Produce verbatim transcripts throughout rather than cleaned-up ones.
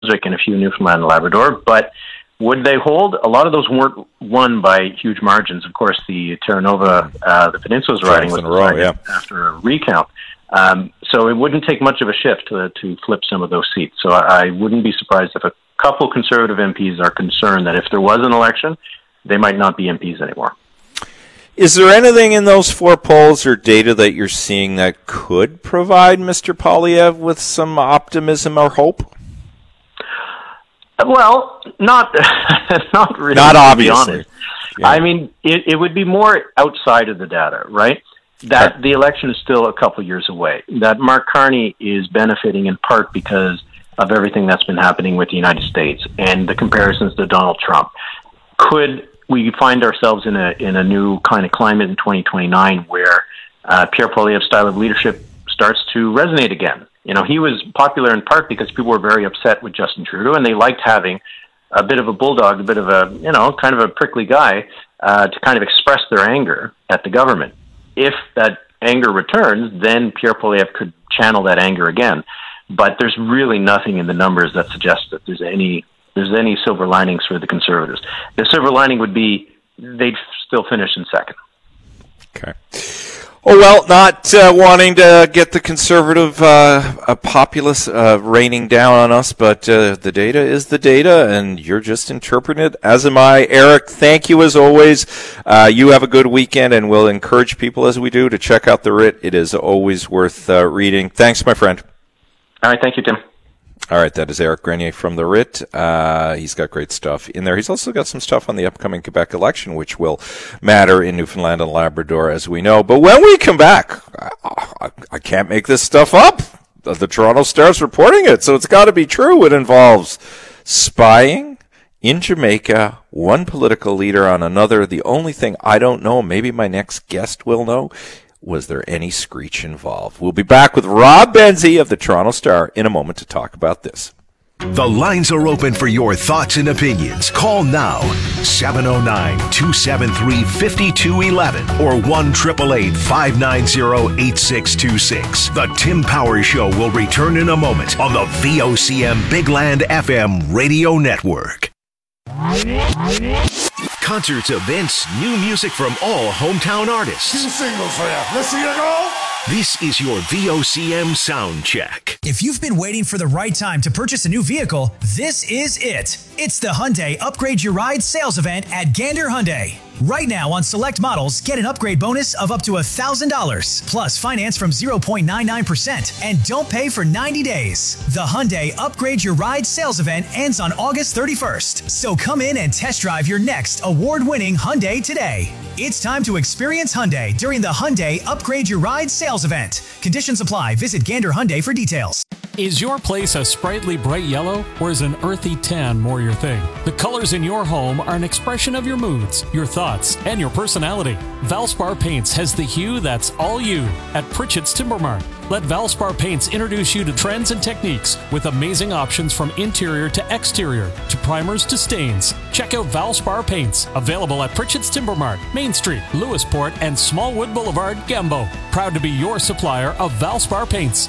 and a few Newfoundland and Labrador. But would they hold? A lot of those weren't won by huge margins. Of course, the Terra Nova, uh, the Peninsula's riding was in a row, yeah. after a recount. Um, so it wouldn't take much of a shift to, to flip some of those seats. So I, I wouldn't be surprised if a couple Conservative M Ps are concerned that if there was an election, they might not be M Ps anymore. Is there anything in those four polls or data that you're seeing that could provide Mister Poilievre with some optimism or hope? Well, not not really. Not obviously. To be honest. Yeah. I mean, it, it would be more outside of the data, right? That okay. The election is still a couple years away. That Mark Carney is benefiting in part because of everything that's been happening with the United States and the comparisons to Donald Trump. Could we find ourselves in a in a new kind of climate in twenty twenty-nine where uh, Pierre Poilievre's style of leadership starts to resonate again? You know, he was popular in part because people were very upset with Justin Trudeau, and they liked having a bit of a bulldog, a bit of a, you know, kind of a prickly guy uh, to kind of express their anger at the government. If that anger returns, then Pierre Poilievre could channel that anger again. But there's really nothing in the numbers that suggests that there's any there's any silver linings for the Conservatives. The silver lining would be they'd still finish in second. Okay. Oh, well, not uh, wanting to get the Conservative uh, a populace uh, raining down on us, but uh, the data is the data, and you're just interpreting it, as am I. Eric, thank you as always. Uh, you have a good weekend, and we'll encourage people, as we do, to check out The Writ. It is always worth uh, reading. Thanks, my friend. All right, thank you, Tim. All right, that is Eric Grenier from The Writ. Uh, he's got great stuff in there. He's also got some stuff on the upcoming Quebec election, which will matter in Newfoundland and Labrador, as we know. But when we come back, I, I, I can't make this stuff up. The, the Toronto Star's reporting it, so it's got to be true. It involves spying in Jamaica, one political leader on another. The only thing I don't know, maybe my next guest will know, was there any screech involved? We'll be back with Rob Benzie of the Toronto Star in a moment to talk about this. The lines are open for your thoughts and opinions. Call now, seven oh nine, two seven three, five two one one or one eight eight eight, five nine zero, eight six two six. The Tim Power Show will return in a moment on the V O C M Big Land F M radio network. Concerts, events, new music from all hometown artists. Two singles for you. Let's see you go. This is your V O C M sound check. If you've been waiting for the right time to purchase a new vehicle, this is it. It's the Hyundai Upgrade Your Ride sales event at Gander Hyundai. Right now on select models, get an upgrade bonus of up to one thousand dollars, plus finance from zero point nine nine percent, and don't pay for ninety days. The Hyundai Upgrade Your Ride sales event ends on August thirty-first, so come in and test drive your next award-winning Hyundai today. It's time to experience Hyundai during the Hyundai Upgrade Your Ride sales event. Conditions apply. Visit Gander Hyundai for details. Is your place a sprightly bright yellow, or is an earthy tan more your thing? The colors in your home are an expression of your moods, your thoughts, and your personality. Valspar Paints has the hue that's all you at Pritchett's Timber Mart. Let Valspar Paints introduce you to trends and techniques with amazing options from interior to exterior, to primers to stains. Check out Valspar Paints, available at Pritchett's Timber Mart, Main Street, Lewisport, and Smallwood Boulevard, Gambo. Proud to be your supplier of Valspar Paints.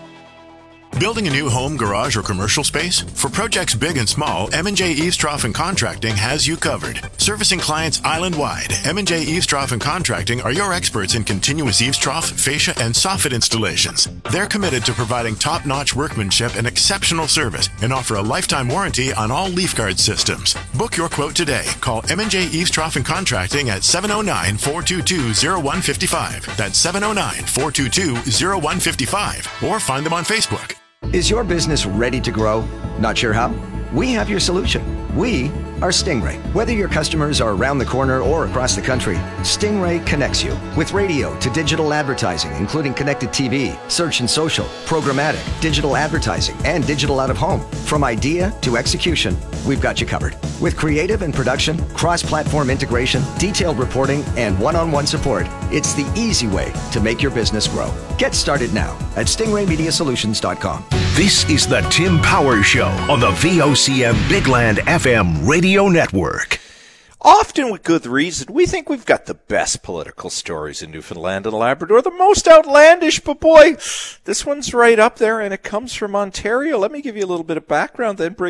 Building a new home, garage, or commercial space? For projects big and small, M and J Eavestrough and Contracting has you covered. Servicing clients island-wide, M and J Eavestrough and Contracting are your experts in continuous eavestrough, fascia, and soffit installations. They're committed to providing top-notch workmanship and exceptional service, and offer a lifetime warranty on all leaf guard systems. Book your quote today. Call M and J Eavestrough and Contracting at seven oh nine, four two two, oh one five five. That's seven oh nine, four two two, oh one five five. Or find them on Facebook. Is your business ready to grow? Not sure how? We have your solution. We are Stingray. Whether your customers are around the corner or across the country, Stingray connects you with radio to digital advertising, including connected T V, search and social, programmatic, digital advertising, and digital out-of-home. From idea to execution, we've got you covered. With creative and production, cross-platform integration, detailed reporting, and one-on-one support, it's the easy way to make your business grow. Get started now at stingray media solutions dot com. This is the Tim Power Show on the V O C M Big Land F M radio network. often with good reason. We think we've got the best political stories in Newfoundland and Labrador, the most outlandish, but boy, this one's right up there, and it comes from Ontario. Let me give you a little bit of background, then bring